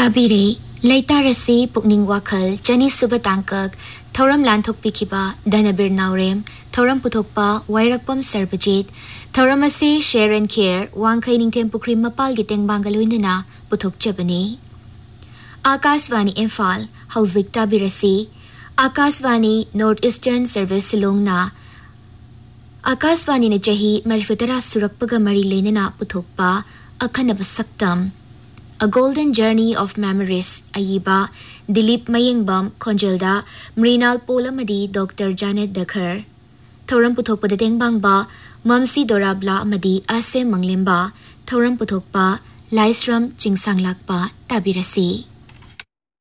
Tabire, Laitarasi, Pukning Wakal, Jani Subatangkak, Thoram Lanthok Pikiba, Danabir Naurem, Thoram Putokpa, Wairakpam Sarbajit, Thoramase, Share and Care, Wangkaining Tempukrim Mapal Giteng Bangaluinana, Putok Jabani. Akasvani Infal, Hauzik Tabirasi, Akasvani Northeastern Service Silong na, Akasvani na Jahi, Marifutara Surakpaga Marilena Putokpa, Akanabasaktam. A Golden Journey of Memories, Ayiba, Dilip Mayengbam, Konjelda, Mrinal Polamadi, Dr. Janet Dakar. Thoram Putokpa Dateng Bangba, Mamsi Dorabla Amadi, Ase Manglimba, Thoram Putokpa, Laisram Chingsang Lakpa, Tabirasi.